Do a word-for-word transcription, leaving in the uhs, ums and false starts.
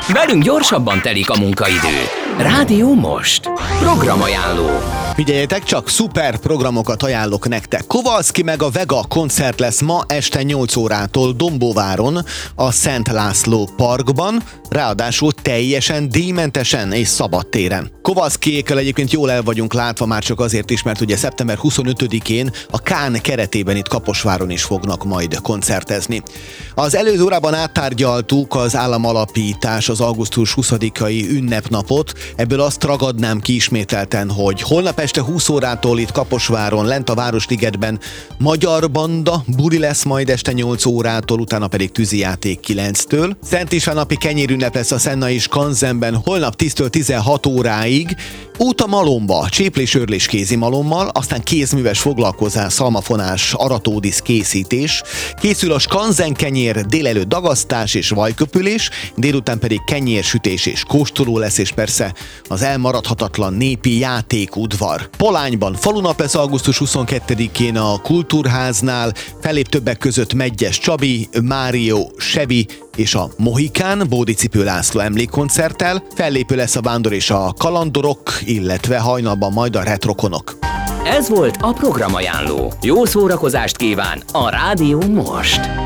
Velünk gyorsabban telik a munkaidő. Rádió Most. Programajánló. Figyeljetek csak, szuper programokat ajánlok nektek. Kowalski meg a Vega koncert lesz ma este nyolc órától Dombóváron, a Szent László Parkban, ráadásul teljesen díjmentesen és szabadtéren. Kowalskiékkel egyébként jól el vagyunk látva, már csak azért is, mert ugye szeptember huszonötödikén a Kán keretében itt Kaposváron is fognak majd koncertezni. Az előző órában áttárgyaltuk az államalapítás, az augusztus huszadikai ünnepnapot, ebből azt ragadnám ki ismételten, hogy holnap este húsz órától itt Kaposváron, lent a Városligetben magyar banda, buli lesz majd este nyolc órától, utána pedig tűzijáték kilenctől. Szent István-napi kenyérünnep lesz a Szenai Skanzenben holnap tíztől tizenhat óráig, út a malomba, cséplés-örlés kézimalommal, aztán kézműves foglalkozás, szalmafonás, aratódísz készítés, készül a Skanzen kenyér, délelőtt dagasztás és vajköpülés, délután pedig kenyérsütés és kóstoló lesz, és persze az elmaradhatatlan népi játékudvar. Polányban falunap lesz augusztus huszonkettedikén a Kultúrháznál, fellép többek között Medgyes Csabi, Mário Sevi és a Mohikán, Bódicipő László emlékkoncerttel, fellépő lesz a Vándor és a Kalandorok, illetve hajnalban majd a Retrokonok. Ez volt a Programajánló. Jó szórakozást kíván a Rádió Most.